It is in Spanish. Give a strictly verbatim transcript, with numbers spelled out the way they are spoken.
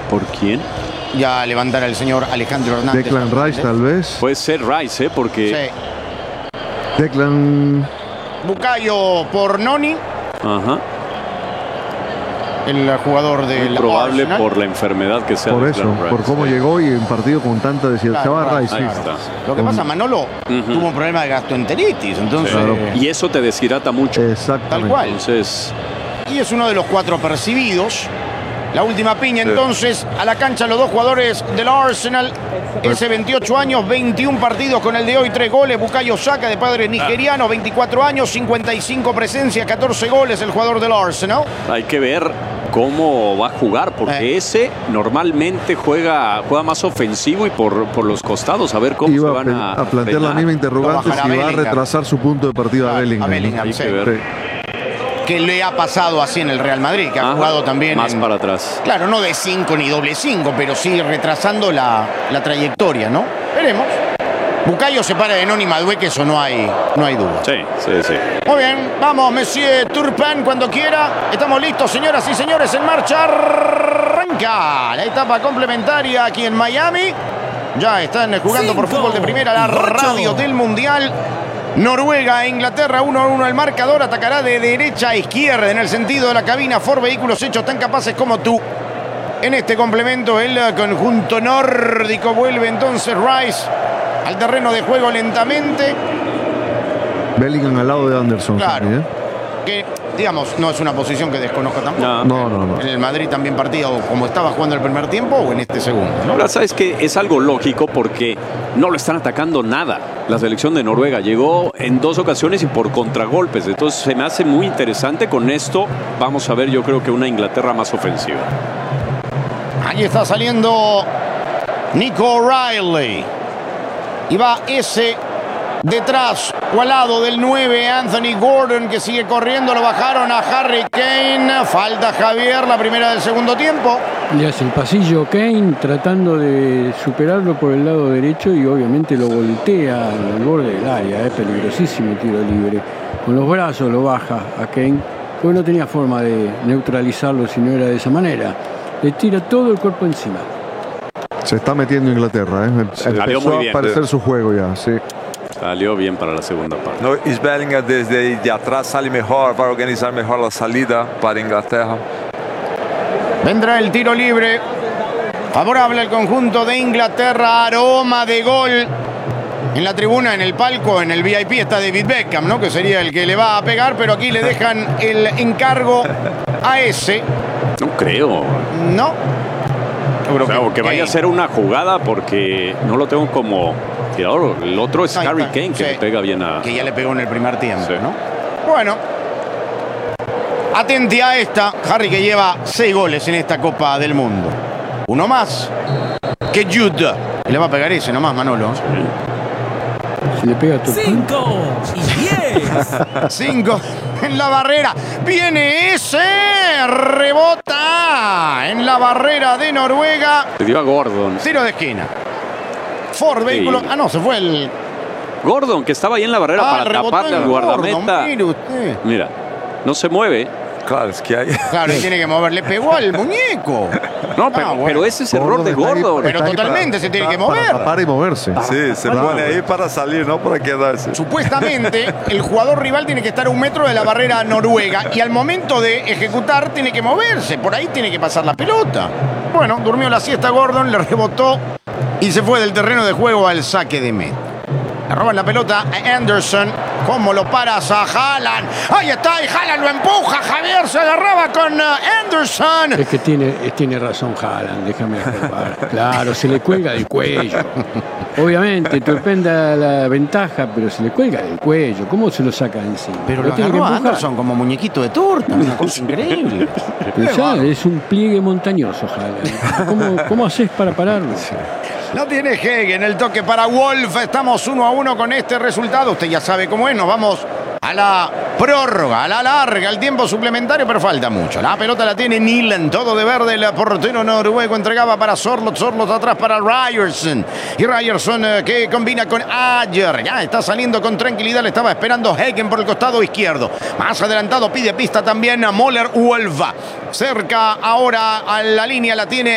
¿Por quién? Ya levantará el señor Alejandro Hernández. Declan Rice, tal vez. Puede ser Rice, ¿eh? Porque... Sí. Declan... Bukayo por Noni. Ajá. El jugador del Muy probable Arsenal. por la enfermedad que sea. Por eso, Rice, por cómo sí. llegó y en partido con tanta desigualdad. Claro, Se va Rice. Ahí Sí. está. Lo que pasa, Manolo Uh-huh. tuvo un problema de gastroenteritis, entonces... Sí. Claro. Y eso te deshidrata mucho. Exactamente. Tal cual. Entonces, Y es uno de los cuatro percibidos. La última piña, Sí. entonces, a la cancha los dos jugadores del Arsenal. Ese veintiocho años, veintiún partidos con el de hoy, tres goles. Bukayo Saka, de padre nigeriano, veinticuatro años, cincuenta y cinco presencias, catorce goles, el jugador del Arsenal. hay que ver cómo va a jugar, porque Eh. ese normalmente juega, juega más ofensivo y por, por los costados, a ver cómo Iba se a, van pe- a, a plantear la frenar. misma interrogante Lo bajará si va a Bellingham. retrasar su punto de partida a A Bellingham. ¿no? Bellingham, Hay sí. que ver. Sí. Que le ha pasado así en el Real Madrid, que ha Ajá. jugado también Más en- para atrás. Claro, no de cinco ni doble cinco, pero sí retrasando la, la trayectoria, ¿no? Veremos. Bukayo se para de Noni Madueke, eso no hay, no hay duda. Sí, sí, sí. Muy bien, vamos, Monsieur Turpin, cuando quiera. Estamos listos, señoras y señores, en marcha. Arranca la etapa complementaria aquí en Miami. Ya están jugando por Cinco, fútbol de primera, la ocho. radio del Mundial. Noruega e Inglaterra, uno a uno el marcador. Atacará de derecha a izquierda en el sentido de la cabina. Ford Vehículos hechos tan capaces como tú. En este complemento, el conjunto nórdico vuelve entonces Rice al terreno de juego lentamente. Bellingham al lado de Anderson. Claro. también, ¿eh? Que, digamos, no es una posición que desconozco tampoco. No. No, no, no. En el Madrid también partido como estaba jugando el primer tiempo o en este segundo, ¿no? Ahora, sabes que es algo lógico porque no lo están atacando nada. La selección de Noruega llegó en dos ocasiones y por contragolpes. Entonces se me hace muy interesante. Con esto vamos a ver, yo creo que una Inglaterra más ofensiva. Ahí está saliendo Nico O'Reilly. Y va ese detrás o al lado del nueve, Anthony Gordon, que sigue corriendo. Lo bajaron a Harry Kane. Falta Javier, la primera del segundo tiempo. Le hace el pasillo Kane tratando de superarlo por el lado derecho y obviamente lo voltea al borde del área. Es peligrosísimo el tiro libre. Con los brazos lo baja a Kane, porque no tenía forma de neutralizarlo si no era de esa manera. Le tira todo el cuerpo encima. Se está metiendo Inglaterra. ¿eh? salió Empezó muy a bien. aparecer su juego ya. Sí. Salió bien para la segunda parte. No, y Bellingham desde ahí de atrás sale mejor, va a organizar mejor la salida para Inglaterra. Vendrá el tiro libre. Favorable al conjunto de Inglaterra. Aroma de gol. En la tribuna, en el palco, en el V I P está David Beckham, ¿no? Que sería el que le va a pegar, pero aquí le dejan el encargo a ese. No creo. ¿No? Yo creo O sea, o que vaya a Kane. ser una jugada porque no lo tengo como tirador. El otro es Ahí Harry está, Kane, que sí. le pega bien a... Que ya le pegó en el primer tiempo, Sí. ¿no? Bueno. Atente a esta. Harry que lleva seis goles en esta Copa del Mundo. Uno más que Jude. Y le va a pegar ese nomás, Manolo. Si le pega a tu Cinco y diez. Cinco en la barrera. Viene ese. Rebota en la barrera de Noruega. Le dio a Gordon. Tiro de esquina. Ford Vehículo. Ah, no, se fue el. Gordon, que estaba ahí en la barrera Ah, para rebotó taparle en al guardameta. Gordon, mire usted. Mira, no se mueve. Claro, es que hay... Claro, y tiene que mover. Le pegó al muñeco. No, pero, Ah, bueno. pero ese es error de está ahí- Gordon. Pero está ahí totalmente para- se tiene que para mover. tapar y moverse. Sí, se Claro. pone ahí para salir, no para quedarse. Supuestamente, el jugador rival tiene que estar a un metro de la barrera noruega y al momento de ejecutar tiene que moverse. Por ahí tiene que pasar la pelota. Bueno, durmió la siesta Gordon, le rebotó y se fue del terreno de juego al saque de meta. Le roban la pelota a Anderson. ¿Cómo lo paras a Haaland? Ahí está, y Haaland lo empuja. Javier se agarraba con uh, Anderson. Es que tiene, es- tiene razón Haaland, déjame escapar. Claro, se le cuelga del cuello. Obviamente, Turpin da la ventaja, pero se le cuelga del cuello. ¿Cómo se lo saca encima? Pero lo tiene que agarró a empujar. Anderson como muñequito de torta. Una cosa increíble. Pero ya es un pliegue montañoso, Haaland. ¿Cómo, cómo haces para pararlo? No tiene Hegen, el toque para Wolf. Estamos uno a uno con este resultado. Usted ya sabe cómo es. Nos vamos a la prórroga, a la larga, al tiempo suplementario, pero falta mucho. La pelota la tiene Nilan, todo de verde. El portero noruego entregaba para Sorloth. Sorloth atrás para Ryerson. Y Ryerson eh, que combina con Ayer. Ya está saliendo con tranquilidad. Le estaba esperando Hegen por el costado izquierdo. Más adelantado pide pista también a Moller Wolf. Cerca ahora a la línea la tiene